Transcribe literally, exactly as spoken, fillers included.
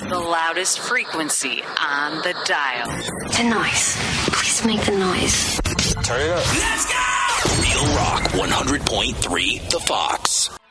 The loudest frequency on the dial. The noise. Please make the noise. Turn it up. Let's go! Real Rock one hundred point three, The Fox.